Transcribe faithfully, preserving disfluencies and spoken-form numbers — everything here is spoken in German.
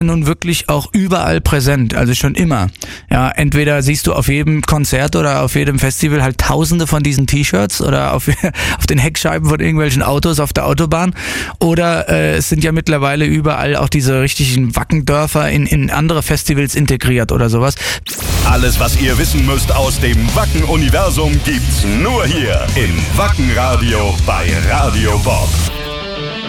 nun wirklich auch überall präsent, also schon immer. Ja, entweder siehst du auf jedem Konzert oder auf jedem Festival halt tausende von diesen T-Shirts oder auf, auf den Heckscheiben von irgendwelchen Autos auf der Autobahn, oder äh, es sind ja mittlerweile überall auch diese richtigen Wackendörfer in, in andere Festivals integriert oder sowas. Alles, was ihr wissen müsst aus dem Wacken-Universum, gibt's nur hier im Wacken-Radio bei Radio Bob.